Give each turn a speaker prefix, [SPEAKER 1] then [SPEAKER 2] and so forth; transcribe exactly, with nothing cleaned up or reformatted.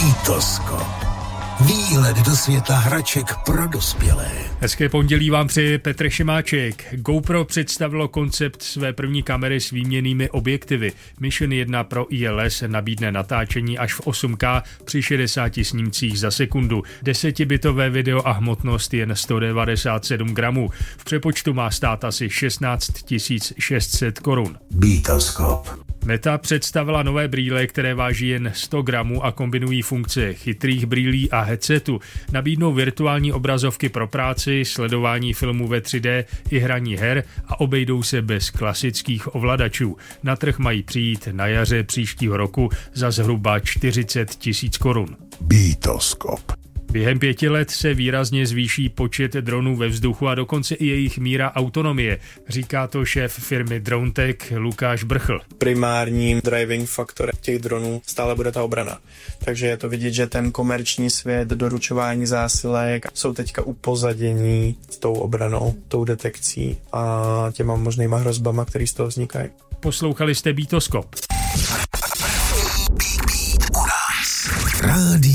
[SPEAKER 1] Bitoskop. Výlet do světa hraček pro dospělé.
[SPEAKER 2] Hezké pondělí vám přeje Petr Šimáček. GoPro představilo koncept své první kamery s výměnnými objektivy. Mission jedna pro I L S nabídne natáčení až v osm ká při šedesáti snímcích za sekundu. Desetibitové video a hmotnost jen sto devadesát sedm gramů. V přepočtu má stát asi šestnáct tisíc šest set korun.
[SPEAKER 1] Bitoskop.
[SPEAKER 2] Meta představila nové brýle, které váží jen sto gramů a kombinují funkce chytrých brýlí a headsetu. Nabídnou virtuální obrazovky pro práci, sledování filmů ve tři dé i hraní her a obejdou se bez klasických ovladačů. Na trh mají přijít na jaře příštího roku za zhruba čtyřicet tisíc korun.
[SPEAKER 1] Bitoskop.
[SPEAKER 2] Během pěti let se výrazně zvýší počet dronů ve vzduchu a dokonce i jejich míra autonomie, říká to šéf firmy DroneTech Lukáš Brchl.
[SPEAKER 3] Primárním driving faktorem těch dronů stále bude ta obrana. Takže je to vidět, že ten komerční svět, doručování zásilek jsou teďka upozadění s tou obranou, tou detekcí a těma možnýma hrozbama, které z toho vznikají.
[SPEAKER 2] Poslouchali jste Bitoskop.
[SPEAKER 1] Rádio